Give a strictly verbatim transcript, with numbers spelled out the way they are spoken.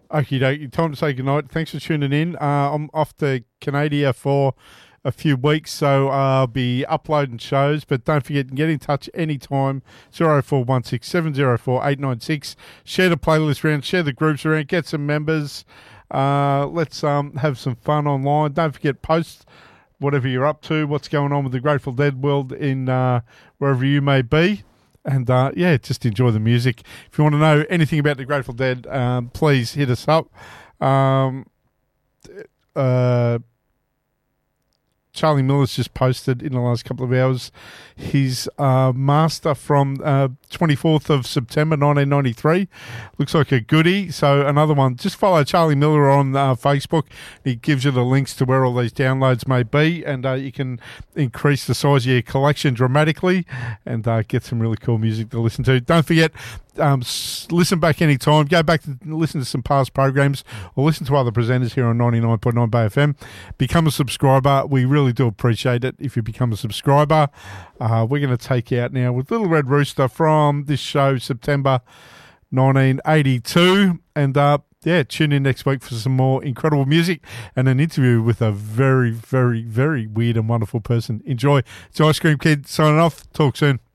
Okie dokie, time to say goodnight. Thanks for tuning in. Uh, I'm off to Canada for a few weeks, so I'll be uploading shows, but don't forget to get in touch anytime, zero four one six, seven zero four, eight nine six. Share the playlist around, share the groups around, get some members. Uh, let's um, have some fun online. Don't forget, post whatever you're up to, what's going on with the Grateful Dead world in uh, wherever you may be. And, uh, yeah, just enjoy the music. If you want to know anything about the Grateful Dead, um, please hit us up. Um, uh, Charlie Miller's just posted in the last couple of hours his uh, master from uh, twenty-fourth of September nineteen ninety-three. Looks like a goodie. So another one. Just follow Charlie Miller on uh, Facebook. He gives you the links to where all these downloads may be, and uh, you can increase the size of your collection dramatically and uh, get some really cool music to listen to. Don't forget, um, s- listen back anytime. Go back and listen to some past programs or listen to other presenters here on ninety-nine point nine Bay F M. Become a subscriber. We really do appreciate it if you become a subscriber. Uh, we're going to take you out now with Little Red Rooster from this show, September nineteen eighty-two. And, uh, yeah, tune in next week for some more incredible music and an interview with a very, very, very weird and wonderful person. Enjoy. It's Ice Cream Kid signing off. Talk soon.